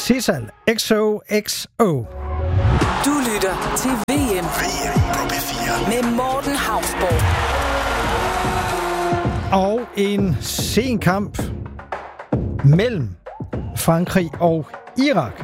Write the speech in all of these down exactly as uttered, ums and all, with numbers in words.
Sissal, X O X O. Du lytter til V M. V M på P fire. Med Morten Hausborg. Og en sen kamp mellem Frankrig og Irak.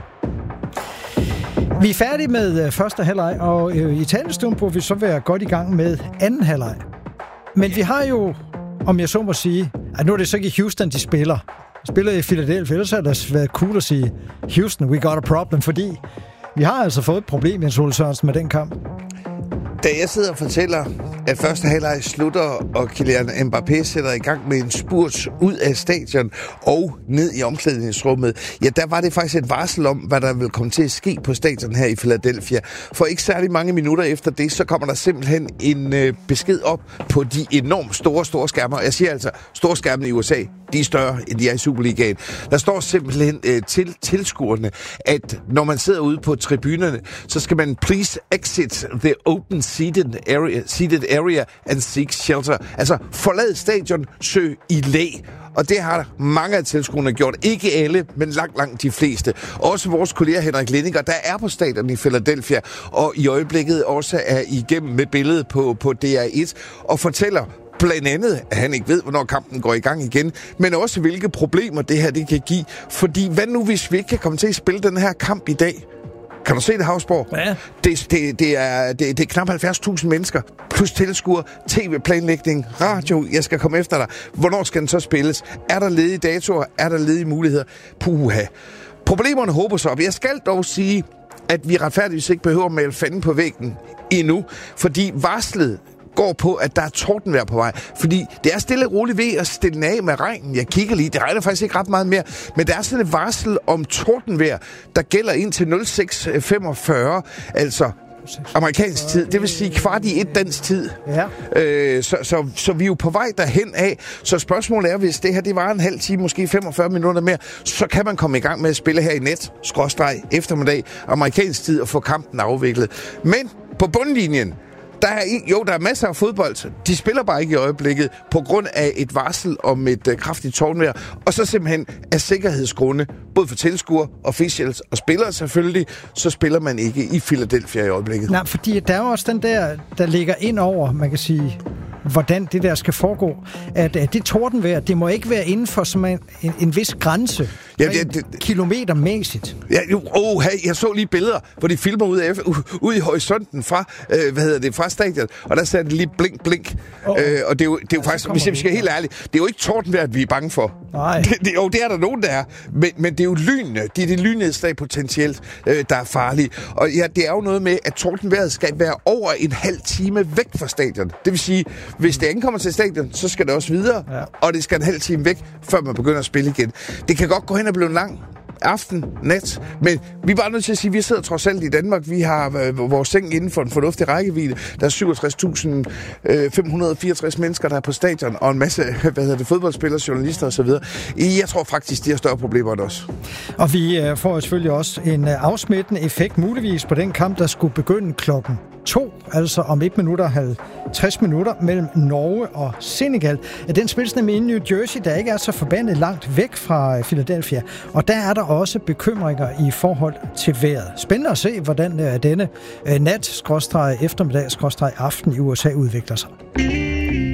Vi er færdige med første halvleg, og i talestund burde vi så være godt i gang med anden halvleg. Men vi har jo, om jeg så må sige, at nu er det så ikke i Houston, de spiller. De spiller i Philadelphia, ellers har det været cool at sige, Houston, we got a problem, fordi vi har altså fået et problem, Jens Ole Sørensen, med den kamp. Da jeg sidder og fortæller, at første halvleg slutter, og Kylian Mbappé sætter i gang med en spurt ud af stadion og ned i omklædningsrummet, ja, der var det faktisk et varsel om, hvad der vil komme til at ske på stadion her i Philadelphia. For ikke særlig mange minutter efter det, så kommer der simpelthen en øh, besked op på de enormt store, store skærmer. Jeg siger altså, store skærmene i U S A, de er større, end de er i Superligaen. Der står simpelthen øh, til tilskuerne, at når man sidder ude på tribunerne, så skal man please exit the open seated area, seated area and seek shelter. Altså, forlad stadion, søg i læ. Og det har mange af tilskuerne gjort. Ikke alle, men langt, langt de fleste. Også vores kollega Henrik Lindinger, der er på stadion i Philadelphia, og i øjeblikket også er igennem med billedet på, på D R et, og fortæller blandt andet, at han ikke ved, hvornår kampen går i gang igen, men også hvilke problemer det her det kan give. Fordi hvad nu, hvis vi ikke kan komme til at spille den her kamp i dag? Kan du se det, Hausborg? Ja. Det, det, det, er, det, det er knap halvfjerds tusind mennesker, plus tilskuere, tv-planlægning, radio, jeg skal komme efter dig. Hvornår skal den så spilles? Er der ledige datoer? Er der ledige muligheder? Puha. Problemerne håber sig op. Jeg skal dog sige, at vi retfærdigvis ikke behøver at male fanden på væggen endnu, fordi varslet går på, at der er tordenvejr på vej. Fordi det er stille og roligt ved at stille af med regnen. Jeg kigger lige, det regner faktisk ikke ret meget mere, men der er sådan et varsel om tordenvejr, der gælder indtil nul seks femogfyrre, altså amerikansk tid, det vil sige kvart i et dansk tid. Ja. Øh, så, så, så vi er jo på vej derhen af. Så spørgsmålet er, hvis det her det var en halv time, måske femogfyrre minutter mere, så kan man komme i gang med at spille her i net, skråstreg, eftermiddag, amerikansk tid og få kampen afviklet. Men på bundlinjen, Der er, jo, der er masser af fodbold. De spiller bare ikke i øjeblikket på grund af et varsel om et uh, kraftigt tordenvejr. Og så simpelthen af sikkerhedsgrunde, både for tilskuere, officials og spillere selvfølgelig, så spiller man ikke i Philadelphia i øjeblikket. Nej, fordi der er jo også den der, der ligger ind over, man kan sige, hvordan det der skal foregå. At, at det tordenvejr, det må ikke være inden for som en, en, en vis grænse. Ja, det, det, kilometermæssigt. Ja, oh, hey, jeg så lige billeder, hvor de filmer ud, af, ud i horisonten fra, øh, hvad hedder det, fra stadion, og der sagde det lige blink, blink. Oh. Øh, og det er jo, det er jo ja, faktisk, hvis jeg skal helt ærligt, det er jo ikke tordenvejr, vi er bange for. Nej. Det, det, jo, det er der nogen, der er. Men, men det er jo lynene, det er det lynnedslag potentielt, øh, der er farlige. Og ja, det er jo noget med, at tordenvejret skal være over en halv time væk fra stadion. Det vil sige, hvis det ankommer til stadion, så skal det også videre, ja. Og det skal en halv time væk, før man begynder at spille igen. Det kan godt gå hen og blive en lang aften, nat, men vi er bare nødt til at sige, at vi sidder trods alt i Danmark. Vi har øh, vores seng inden for en fornuftig rækkevidde. Der er syvogtres tusind fem hundrede og fireogtres mennesker, der er på stadion, og en masse hvad hedder det, fodboldspillere, journalister osv. Jeg tror faktisk, de har større problemer end os. Og vi øh, får selvfølgelig også en øh, afsmittende effekt, muligvis på den kamp, der skulle begynde klokken to, altså om et minut og halvtreds minutter, mellem Norge og Senegal. Den spilles nemlig i New Jersey, der ikke er så forbandet langt væk fra Philadelphia. Og der er der også bekymringer i forhold til vejret. Spændende at se, hvordan denne nat, eftermiddag, aften i U S A udvikler sig.